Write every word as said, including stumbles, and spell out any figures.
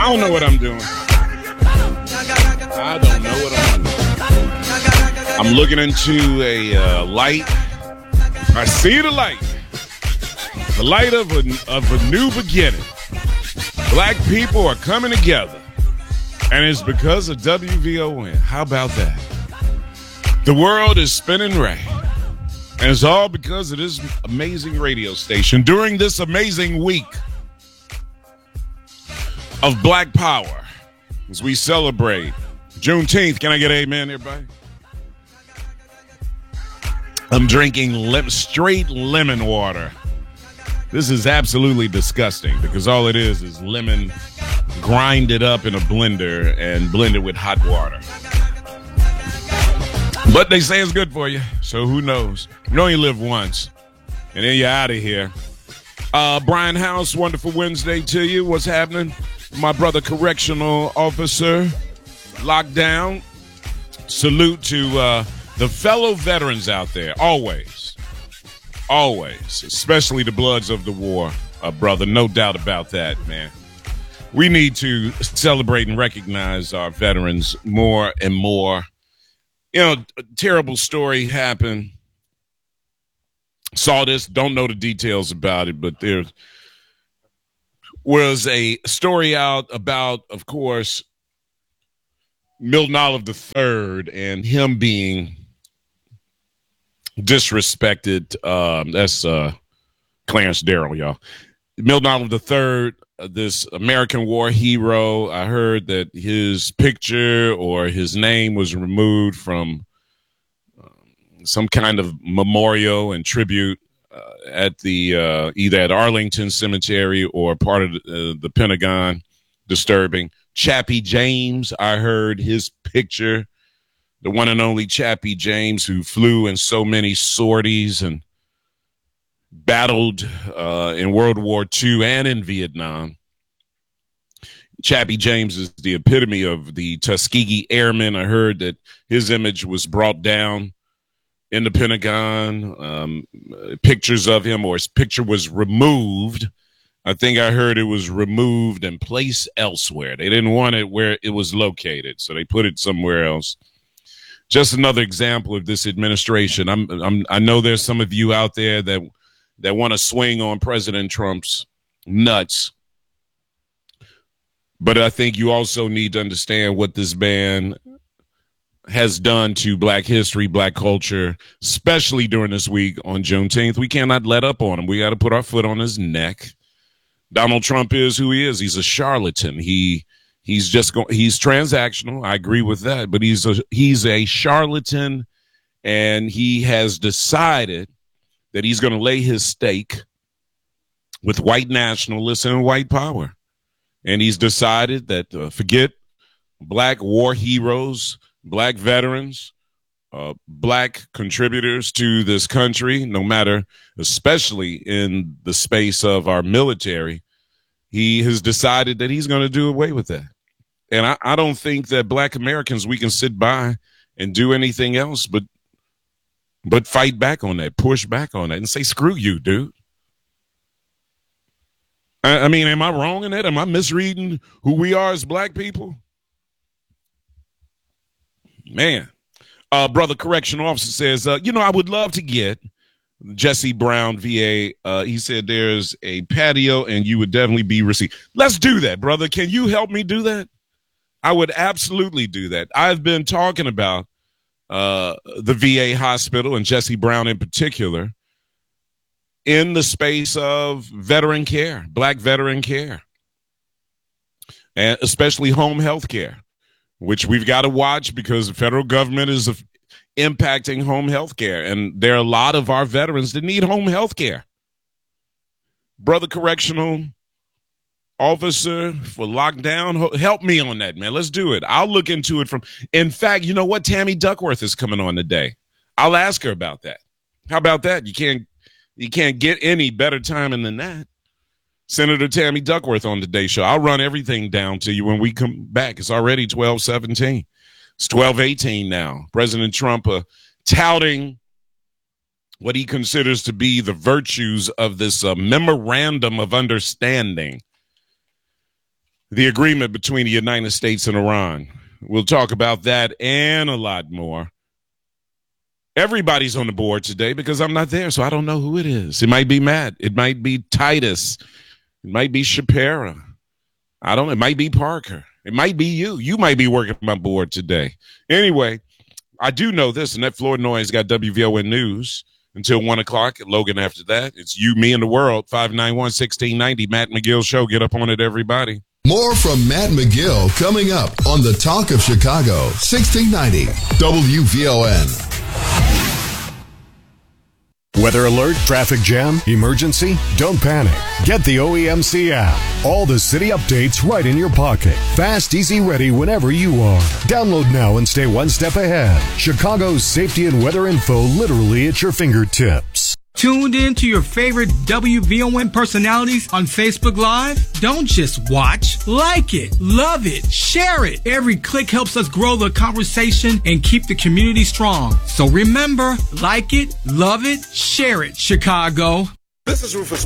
I don't know what I'm doing. I don't know what I'm doing. I'm looking into a uh, light. I see the light. The light of a, of a new beginning. Black people are coming together. And it's because of W V O N. How about that? The world is spinning right. And it's all because of this amazing radio station during this amazing week of Black Power as we celebrate Juneteenth. Can I get amen, everybody? I'm drinking lim- straight lemon water. This is absolutely disgusting because all it is is lemon grinded up in a blender and blended with hot water. But they say it's good for you, so who knows? You only live once, and then you're out of here. Uh, Brian House, wonderful Wednesday to you. What's happening? My brother, correctional officer, lockdown. Salute to uh, the fellow veterans out there, always. Always, especially the bloods of the war, uh, brother. No doubt about that, man. We need to celebrate and recognize our veterans more and more. You know, a terrible story happened. Saw this, don't know the details about it, but there was a story out about, of course, Milton Olive the third and him being disrespected. Um, that's uh, Clarence Darrow, y'all. Milton Olive the third, uh, this American war hero. I heard that his picture or his name was removed from uh, some kind of memorial and tribute uh, at the uh, either at Arlington Cemetery or part of the, uh, the Pentagon. Disturbing. Chappie James, I heard his picture. The one and only Chappie James, who flew in so many sorties and battled uh, in World War Two and in Vietnam. Chappie James is the epitome of the Tuskegee Airmen. I heard that his image was brought down in the Pentagon. Um, pictures of him, or his picture was removed. I think I heard it was removed and placed elsewhere. They didn't want it where it was located, so they put it somewhere else. Just another example of this administration. I'm, I'm, I know there's some of you out there that that want to swing on President Trump's nuts, but I think you also need to understand what this man has done to Black history, Black culture, especially during this week on Juneteenth. We cannot let up on him. We got to put our foot on his neck. Donald Trump is who he is. He's a charlatan. He He's just going. He's transactional. I agree with that, but he's a he's a charlatan, and he has decided that he's going to lay his stake with white nationalists and white power, and he's decided that uh, forget Black war heroes, Black veterans, uh, Black contributors to this country, no matter, especially in the space of our military. He has decided that he's going to do away with that. And I, I don't think that Black Americans, we can sit by and do anything else but but fight back on that, push back on that, and say, screw you, dude. I, I mean, am I wrong in that? Am I misreading who we are as Black people? Man. Uh, brother correctional officer says, uh, you know, I would love to get Jesse Brown, V A. Uh, he said there's a patio and you would definitely be received. Let's do that, brother. Can you help me do that? I would absolutely do that. I've been talking about uh, the V A hospital and Jesse Brown in particular in the space of veteran care, Black veteran care, and especially home health care, which we've got to watch because the federal government is impacting home health care. And there are a lot of our veterans that need home health care. Brother correctional officer for lockdown, help me on that, man. Let's do it. I'll look into it from, in fact, you know what? Tammy Duckworth is coming on today. I'll ask her about that. How about that? You can't, you can't get any better timing than that. Senator Tammy Duckworth on today's show. I'll run everything down to you when we come back. It's already twelve seventeen. It's twelve eighteen now. President Trump uh, touting what he considers to be the virtues of this uh, memorandum of understanding the agreement between the United States and Iran. We'll talk about that and a lot more. Everybody's on the board today because I'm not there, so I don't know who it is. It might be Matt. It might be Titus. It might be Shapira. I don't know. It might be Parker. It might be you. You might be working my board today. Anyway, I do know this, and that Floyd Noise got W V O N News until one o'clock. Logan after that. It's you, me, and the world. five nine one, one six nine zero. Matt McGill Show. Get up on it, everybody. More from Matt McGill coming up on the Talk of Chicago, sixteen ninety W V O N. Weather alert, traffic jam, emergency? Don't panic. Get the O E M C app. All the city updates right in your pocket. Fast, easy, ready whenever you are. Download now and stay one step ahead. Chicago's safety and weather info literally at your fingertips. Tuned in to your favorite W V O N personalities on Facebook Live? Don't just watch. Like it, love it, share it. Every click helps us grow the conversation and keep the community strong. So remember, like it, love it, share it, Chicago. This is Rufus